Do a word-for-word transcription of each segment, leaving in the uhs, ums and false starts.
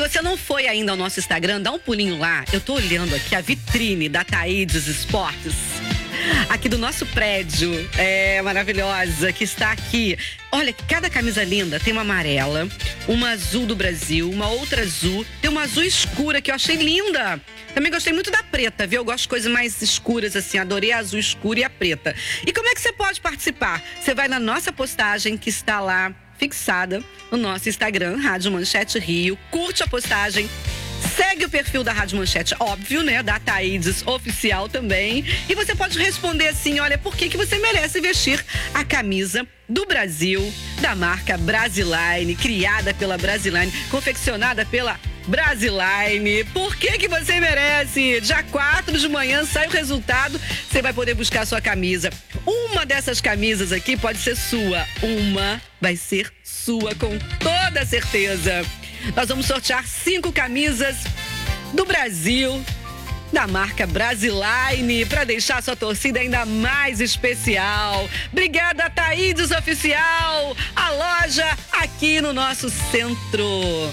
você não foi ainda ao nosso Instagram, dá um pulinho lá. Eu tô olhando aqui a vitrine da Thaídes Esportes. Aqui do nosso prédio, é maravilhosa, que está aqui. Olha, cada camisa linda, tem uma amarela, uma azul do Brasil, uma outra azul, tem uma azul escura que eu achei linda. Também gostei muito da preta, viu? Eu gosto de coisas mais escuras, assim, adorei a azul escura e a preta. E como é que você pode participar? Você vai na nossa postagem que está lá fixada no nosso Instagram, Rádio Manchete Rio, curte a postagem. Segue o perfil da Rádio Manchete, óbvio, né? Da Thaídes Oficial também. E você pode responder assim, olha, por que que você merece vestir a camisa do Brasil, da marca Brasiline, criada pela Brasiline, confeccionada pela Brasiline. Por que que você merece? Dia quatro de manhã sai o resultado, você vai poder buscar a sua camisa. Uma dessas camisas aqui pode ser sua. Uma vai ser sua, com toda certeza. Nós vamos sortear cinco camisas do Brasil, da marca Brasiline, para deixar a sua torcida ainda mais especial. Obrigada, Thaídes Oficial. A loja aqui no nosso centro.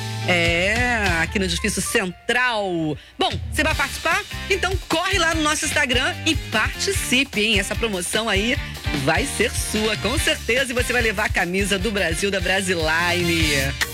É, aqui no edifício central. Bom, você vai participar? Então corre lá no nosso Instagram e participe, hein? Essa promoção aí vai ser sua, com certeza. E você vai levar a camisa do Brasil, da Brasiline.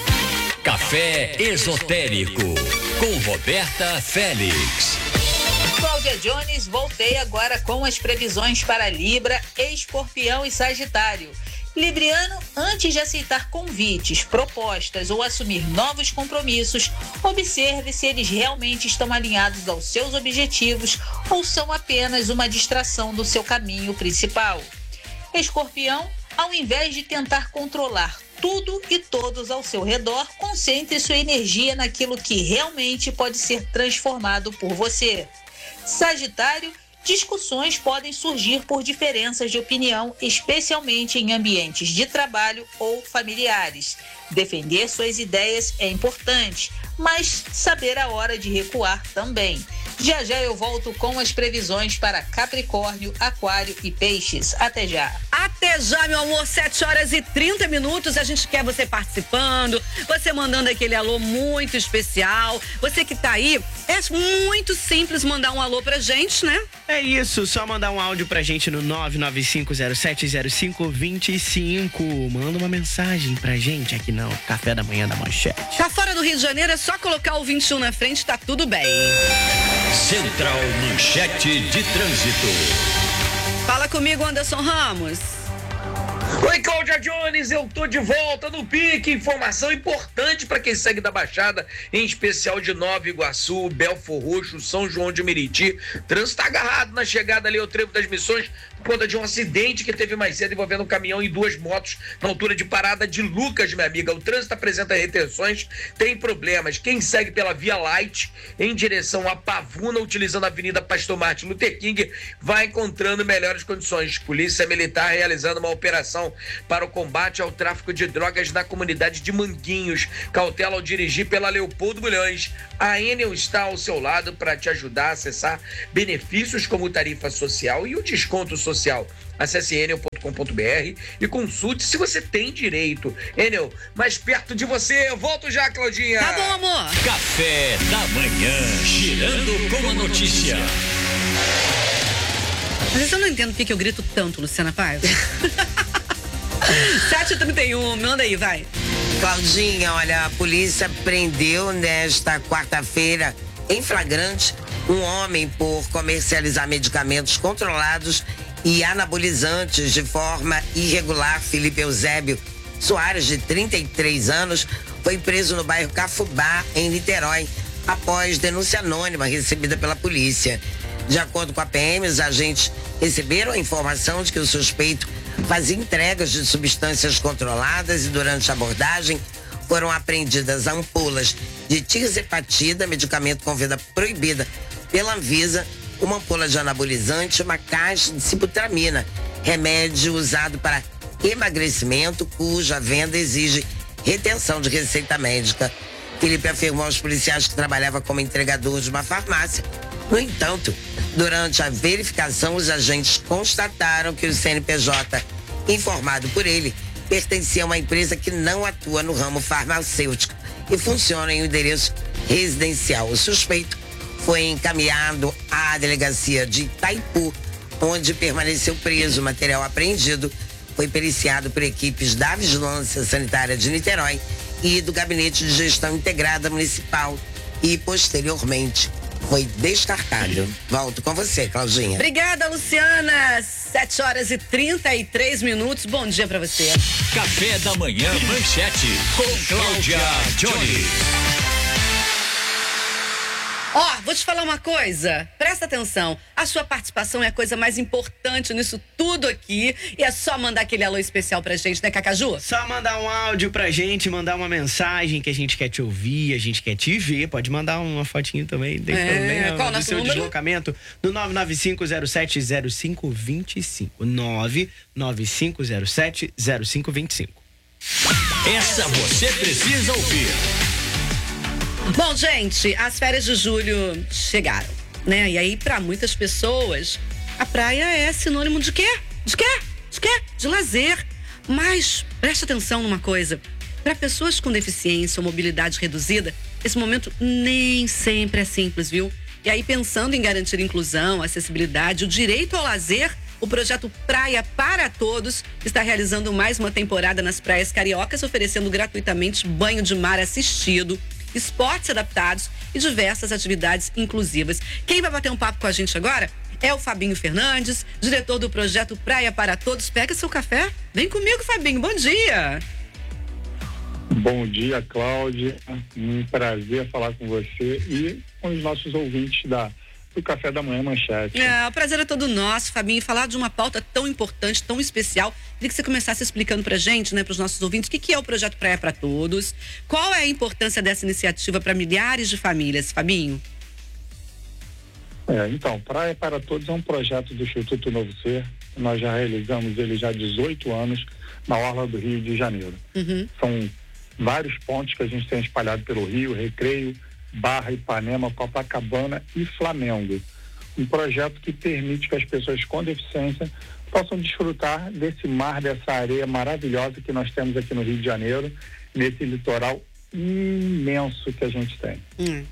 Café Esotérico, com Roberta Félix. Cláudia Jones, voltei agora com as previsões para Libra, Escorpião e Sagitário. Libriano, antes de aceitar convites, propostas ou assumir novos compromissos, observe se eles realmente estão alinhados aos seus objetivos ou são apenas uma distração do seu caminho principal. Escorpião, ao invés de tentar controlar tudo e todos ao seu redor, concentre sua energia naquilo que realmente pode ser transformado por você. Sagitário, discussões podem surgir por diferenças de opinião, especialmente em ambientes de trabalho ou familiares. Defender suas ideias é importante, mas saber a hora de recuar também. Já já eu volto com as previsões para Capricórnio, Aquário e Peixes. Até já. Até já, meu amor, sete horas e trinta minutos. A gente quer você participando, você mandando aquele alô muito especial. Você que tá aí, é muito simples mandar um alô pra gente, né? É isso, só mandar um áudio pra gente no nove nove cinco zero sete zero cinco dois cinco. Manda uma mensagem pra gente aqui no Café da Manhã da Manchete. Tá fora do Rio de Janeiro, é só colocar o vinte e um na frente, tá tudo bem. Central Manchete de Trânsito. Fala comigo, Anderson Ramos. Oi, Cláudia Jones, eu tô de volta no Pique. Informação importante para quem segue da Baixada, em especial de Nova Iguaçu, Belfor Roxo, São João de Meriti. Trânsito tá agarrado na chegada ali ao Trevo das Missões por conta de um acidente que teve mais cedo envolvendo um caminhão e duas motos na altura de Parada de Lucas, minha amiga. O trânsito apresenta retenções, tem problemas. Quem segue pela Via Light em direção a Pavuna, utilizando a Avenida Pastor Martin Luther King, vai encontrando melhores condições. Polícia Militar realizando uma operação para o combate ao tráfico de drogas na comunidade de Manguinhos. Cautela ao dirigir pela Leopoldo Bulhões. A Enel está ao seu lado para te ajudar a acessar benefícios como tarifa social e o desconto social. Acesse enel ponto com ponto br e consulte se você tem direito. Enel, mais perto de você. Eu volto já, Claudinha. Tá bom, amor. Café da Manhã, girando com a notícia. Mas eu não entendo por que eu grito tanto, Luciana Paiva. sete e trinta e um, manda aí, vai. Claudinha, olha, a polícia prendeu nesta quarta-feira, em flagrante, um homem por comercializar medicamentos controlados e anabolizantes de forma irregular. Felipe Eusébio Soares, de trinta e três anos, foi preso no bairro Cafubá, em Niterói, após denúncia anônima recebida pela polícia. De acordo com a P M, os agentes receberam a informação de que o suspeito fazia entregas de substâncias controladas e durante a abordagem foram apreendidas ampolas de tirzepatida, medicamento com venda proibida pela Anvisa, uma ampola de anabolizante e uma caixa de sibutramina, remédio usado para emagrecimento, cuja venda exige retenção de receita médica. Felipe afirmou aos policiais que trabalhava como entregador de uma farmácia. No entanto, durante a verificação, os agentes constataram que o C N P J informado por ele pertencia a uma empresa que não atua no ramo farmacêutico e funciona em um endereço residencial. O suspeito foi encaminhado à delegacia de Itaipu, onde permaneceu preso. O material apreendido foi periciado por equipes da Vigilância Sanitária de Niterói e do Gabinete de Gestão Integrada Municipal e, posteriormente, foi descartado. Volto com você, Claudinha. Obrigada, Luciana. sete horas e trinta e três minutos. Bom dia pra você. Café da Manhã Manchete, com Cláudia Johnny. Ó, vou te falar uma coisa, presta atenção, a sua participação é a coisa mais importante nisso tudo aqui e é só mandar aquele alô especial pra gente, né, Cacaju? Só mandar um áudio pra gente, mandar uma mensagem que a gente quer te ouvir, a gente quer te ver, pode mandar uma fotinho também, tem É, problema, qual o do nosso seu número? deslocamento, no nove nove cinco zero sete zero cinco dois cinco, nove nove cinco zero sete zero cinco dois cinco. Essa você precisa ouvir. Bom, gente, as férias de julho chegaram, né? E aí, pra muitas pessoas, a praia é sinônimo de quê? De quê? De quê? De lazer. Mas preste atenção numa coisa. Para pessoas com deficiência ou mobilidade reduzida, esse momento nem sempre é simples, viu? E aí, pensando em garantir inclusão, acessibilidade, o direito ao lazer, o projeto Praia para Todos está realizando mais uma temporada nas praias cariocas, oferecendo gratuitamente banho de mar assistido, esportes adaptados e diversas atividades inclusivas. Quem vai bater um papo com a gente agora é o Fabinho Fernandes, diretor do projeto Praia para Todos. Pega seu café, vem comigo, Fabinho, bom dia. Bom dia, Cláudia, um prazer falar com você e com os nossos ouvintes da, do Café da Manhã Manchete. É, o prazer é todo nosso, Fabinho, falar de uma pauta tão importante, tão especial. Queria que você começasse explicando pra gente, né, pros nossos ouvintes, o que, que é o projeto Praia para Todos, qual é a importância dessa iniciativa para milhares de famílias, Fabinho? É, então, Praia para Todos é um projeto do Instituto Novo Ser. Nós já realizamos ele já há dezoito anos na orla do Rio de Janeiro. Uhum. São vários pontos que a gente tem espalhado pelo Rio, Recreio, Barra, Ipanema, Copacabana e Flamengo. Um projeto que permite que as pessoas com deficiência possam desfrutar desse mar, dessa areia maravilhosa que nós temos aqui no Rio de Janeiro, nesse litoral imenso que a gente tem. Hum.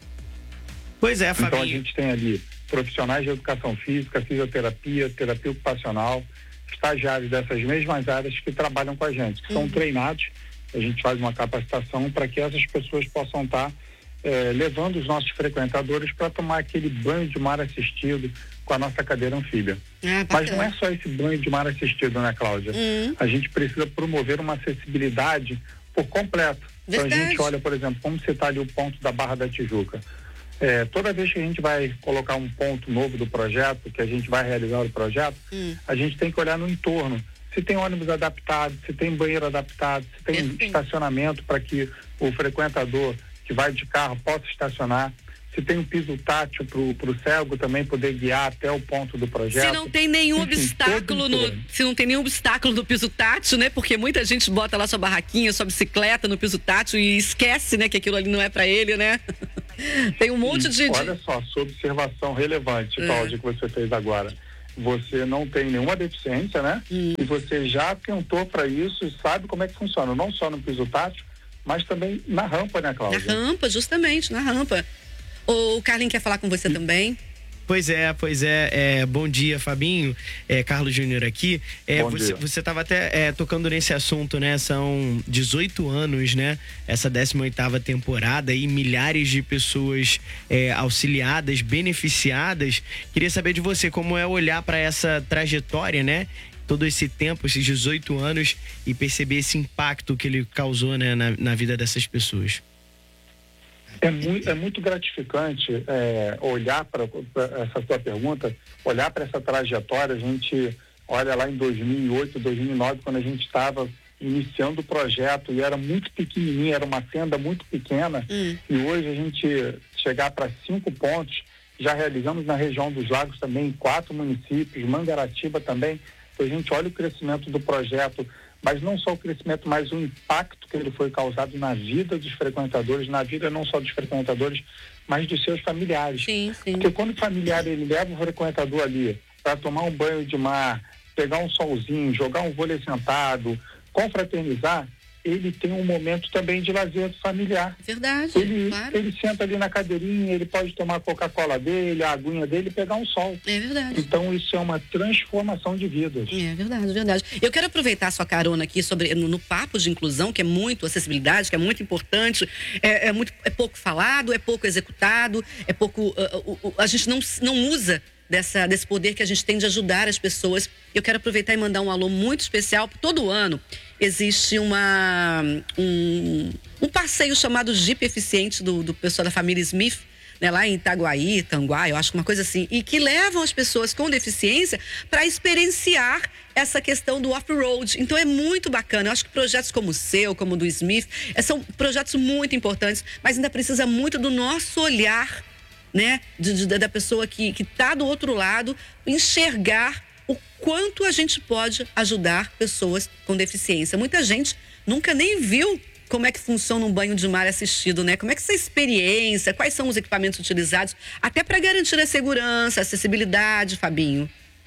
Pois é, Fabinho. Então a gente tem ali profissionais de educação física, fisioterapia, terapia ocupacional, estagiários dessas mesmas áreas que trabalham com a gente, que são Uhum. treinados. A gente faz uma capacitação para que essas pessoas possam estar eh, levando os nossos frequentadores para tomar aquele banho de mar assistido com a nossa cadeira anfíbia. Ah, Mas não bacana. é só esse banho de mar assistido, né, Cláudia? Hum. A gente precisa promover uma acessibilidade por completo. Então a Verdade. gente olha, por exemplo, como você está ali o ponto da Barra da Tijuca. É, toda vez que a gente vai colocar um ponto novo do projeto, que a gente vai realizar o projeto, Hum. a gente tem que olhar no entorno. Se tem ônibus adaptado, se tem banheiro adaptado, se tem Perfeito. estacionamento para que o frequentador que vai de carro possa estacionar, se tem um piso tátil para o cego também poder guiar até o ponto do projeto. Se não tem nenhum Enfim, obstáculo todo no, entorno. se não tem nenhum obstáculo no piso tátil, né? Porque muita gente bota lá sua barraquinha, sua bicicleta no piso tátil e esquece, né, que aquilo ali não é pra ele, né? Tem um monte de, de... Olha só, sua observação relevante, É. Cláudia, que você fez agora. Você não tem nenhuma deficiência, né? Hum. E você já tentou para isso e sabe como é que funciona, não só no piso tátil, mas também na rampa, né, Na Cláudia? rampa, justamente, na rampa. O Carlinhos quer falar com você também? Pois é, pois é, é, bom dia, Fabinho, é, Carlos Júnior aqui. É, Bom você, dia. você tava até é, tocando nesse assunto, né? São dezoito anos, né? Essa décima oitava temporada e milhares de pessoas é, auxiliadas, beneficiadas. Queria saber de você como é olhar para essa trajetória, né? Todo esse tempo, esses dezoito anos e perceber esse impacto que ele causou, né, na, na vida dessas pessoas. É muito, é muito gratificante é, olhar para essa sua pergunta, olhar para essa trajetória. A gente olha lá em dois mil e oito, dois mil e nove, quando a gente estava iniciando o projeto e era muito pequenininho, era uma tenda muito pequena. Hum. E hoje a gente chegar para cinco pontos, já realizamos na região dos Lagos também, em quatro municípios, Mangaratiba também. Então a gente olha o crescimento do projeto, mas não só o crescimento, mas o impacto que ele foi causado na vida dos frequentadores, na vida não só dos frequentadores, mas dos seus familiares. Sim, sim. Porque quando o familiar ele leva o frequentador ali para tomar um banho de mar, pegar um solzinho, jogar um vôlei sentado, confraternizar, ele tem um momento também de lazer familiar. Verdade, Ele, claro. ele senta ali na cadeirinha, ele pode tomar a Coca-Cola dele, a aguinha dele e pegar um sol. É verdade. Então isso é uma transformação de vidas. É verdade, verdade. Eu quero aproveitar a sua carona aqui sobre, no, no papo de inclusão, que é muito acessibilidade, que é muito importante, é, é, muito, é pouco falado, é pouco executado, é pouco. Uh, uh, uh, a gente não, não usa dessa, desse poder que a gente tem de ajudar as pessoas. Eu quero aproveitar e mandar um alô muito especial. Todo ano existe uma, um, um passeio chamado Jeep Eficiente do, do pessoal da família Smith, né, lá em Itaguaí, Itanguá, eu acho que uma coisa assim, e que levam as pessoas com deficiência para experienciar essa questão do off-road. Então é muito bacana. Eu acho que projetos como o seu, como o do Smith, são projetos muito importantes, mas ainda precisa muito do nosso olhar, né, de, de, da pessoa que que está do outro lado, enxergar o quanto a gente pode ajudar pessoas com deficiência. Muita gente nunca nem viu como é que funciona um banho de mar assistido, né? Como é que essa experiência, quais são os equipamentos utilizados, até para garantir a segurança, a acessibilidade, Fabinho?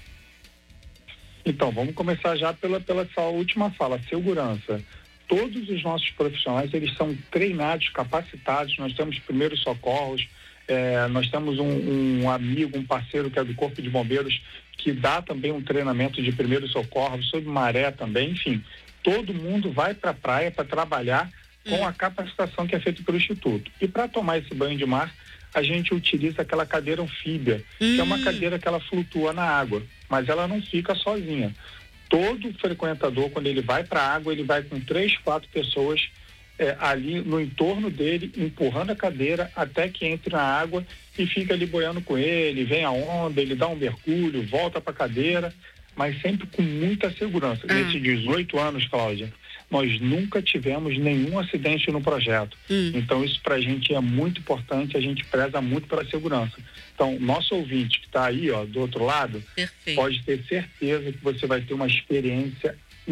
Então, vamos começar já pela, pela sua última fala, segurança. Todos os nossos profissionais, eles são treinados, capacitados, nós temos primeiros socorros, é, nós temos um, um amigo, um parceiro que é do Corpo de Bombeiros, que dá também um treinamento de primeiros socorros, sobre maré também, enfim. Todo mundo vai para a praia para trabalhar com a capacitação que é feita pelo Instituto. E para tomar esse banho de mar, a gente utiliza aquela cadeira anfíbia, hum. que é uma cadeira que ela flutua na água, mas ela não fica sozinha. Todo frequentador, quando ele vai para a água, ele vai com três, quatro pessoas é, ali no entorno dele, empurrando a cadeira até que entre na água e fica ali boiando com ele, vem a onda, ele dá um mergulho, volta para a cadeira, mas sempre com muita segurança. Ah. Nesses dezoito anos, Cláudia, nós nunca tivemos nenhum acidente no projeto. Hum. Então, isso para a gente é muito importante, a gente preza muito pela segurança. Então, nosso ouvinte que está aí, ó, do outro lado, Perfeito. Pode ter certeza que você vai ter uma experiência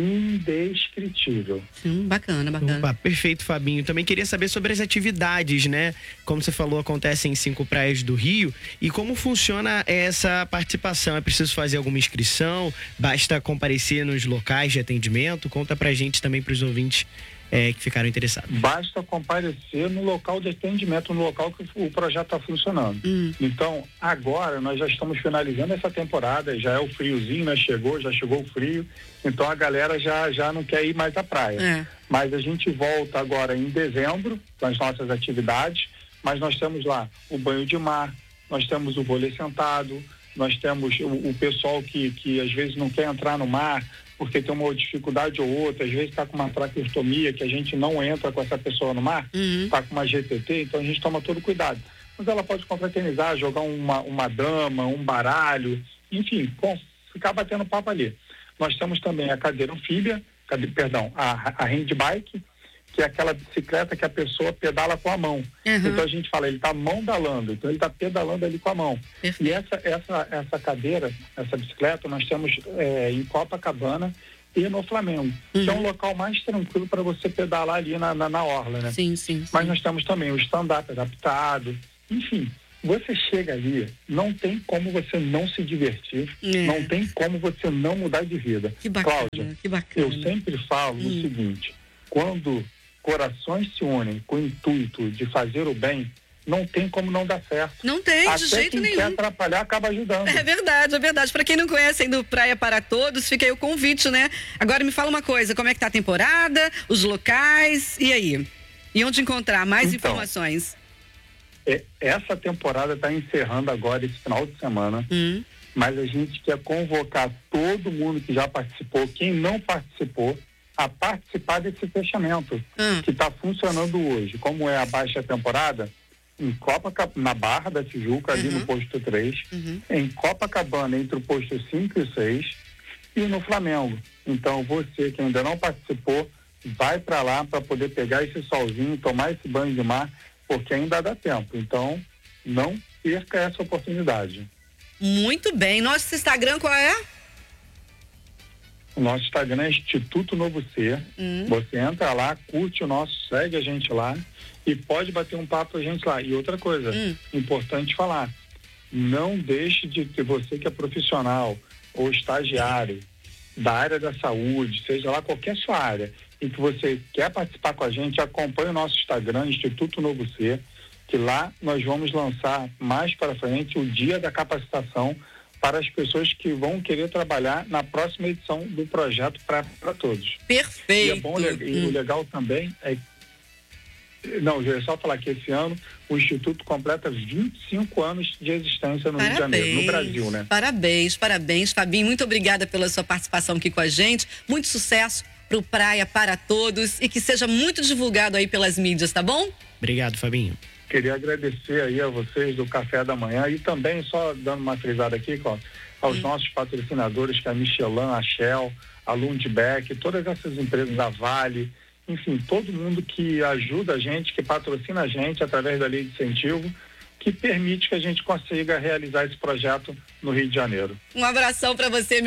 indescritível. Sim, bacana, bacana. Opa, perfeito, Fabinho. Também queria saber sobre as atividades, né? Como você falou, acontecem em cinco praias do Rio. E como funciona essa participação? É preciso fazer alguma inscrição? Basta comparecer nos locais de atendimento? Conta pra gente também, pros ouvintes é, que ficaram interessados. Basta comparecer no local de atendimento, no local que o projeto está funcionando. Hum. Então, agora nós já estamos finalizando essa temporada, já é o friozinho, né? Chegou, já chegou o frio. Então a galera já, já não quer ir mais à praia. É. Mas a gente volta agora em dezembro com as nossas atividades, mas nós temos lá o banho de mar, nós temos o vôlei sentado, nós temos o, o pessoal que, que às vezes não quer entrar no mar porque tem uma dificuldade ou outra, às vezes está com uma traqueostomia que a gente não entra com essa pessoa no mar, está uhum. com uma G T T, então a gente toma todo cuidado. Mas ela pode confraternizar, jogar uma, uma dama, um baralho, enfim, bom, ficar batendo papo ali. Nós temos também a cadeira anfíbia, cade, perdão, a, a handbike, que é aquela bicicleta que a pessoa pedala com a mão. Uhum. Então a gente fala, ele está mandalando, então ele está pedalando ali com a mão. Perfeito. E essa, essa, essa cadeira, essa bicicleta, nós temos é, em Copacabana e no Flamengo, uhum. que é um local mais tranquilo para você pedalar ali na, na, na orla, né? Sim, sim, sim. Mas nós temos também o stand-up adaptado, enfim. Você chega ali, não tem como você não se divertir, é. não tem como você não mudar de vida. Que bacana, Cláudia, que bacana. Eu sempre falo hum. o seguinte, quando corações se unem com o intuito de fazer o bem, não tem como não dar certo. Não tem, Até de jeito quem nenhum. quer atrapalhar acaba ajudando. É verdade, é verdade. Para quem não conhece ainda o Praia para Todos, fica aí o convite, né? Agora me fala uma coisa, como é que tá a temporada, os locais, e aí? E onde encontrar mais então, informações? É, essa temporada está encerrando agora esse final de semana, hum. mas a gente quer convocar todo mundo que já participou, quem não participou, a participar desse fechamento hum. que está funcionando hoje. Como é a baixa temporada, em Copacabana, na Barra da Tijuca, ali uhum. no posto três, uhum. em Copacabana, entre o posto cinco e seis, e no Flamengo. Então, você que ainda não participou, vai para lá para poder pegar esse solzinho, tomar esse banho de mar, porque ainda dá tempo. Então, não perca essa oportunidade. Muito bem. Nosso Instagram qual é? O nosso Instagram é Instituto Novo Ser. Hum. Você entra lá, curte o nosso, segue a gente lá e pode bater um papo com a gente lá. E outra coisa, hum. importante falar, não deixe de ter você que é profissional ou estagiário da área da saúde, seja lá qualquer sua área, e que você quer participar com a gente, acompanhe o nosso Instagram, Instituto Novo Ser, que lá nós vamos lançar mais para frente o dia da capacitação para as pessoas que vão querer trabalhar na próxima edição do projeto para todos. Perfeito. E, é bom, e hum. o legal também é Não, eu ia só falar que esse ano o Instituto completa vinte e cinco anos de existência no Parabéns. Rio de Janeiro, no Brasil, né? Parabéns, parabéns, Fabinho. Muito obrigada pela sua participação aqui com a gente. Muito sucesso pro Praia para Todos e que seja muito divulgado aí pelas mídias, tá bom? Obrigado, Fabinho. Queria agradecer aí a vocês do Café da Manhã e também, só dando uma frisada aqui, ó, aos hum. nossos patrocinadores, que é a Michelin, a Shell, a Lundbeck, todas essas empresas da Vale, enfim, todo mundo que ajuda a gente, que patrocina a gente através da lei de incentivo, que permite que a gente consiga realizar esse projeto no Rio de Janeiro. Um abração para você, meu